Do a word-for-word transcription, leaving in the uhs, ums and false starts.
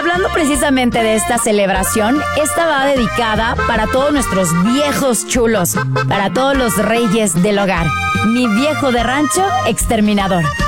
hablando precisamente de esta celebración, esta va dedicada para todos nuestros viejos chulos, para todos los reyes del hogar. Mi viejo de rancho exterminador.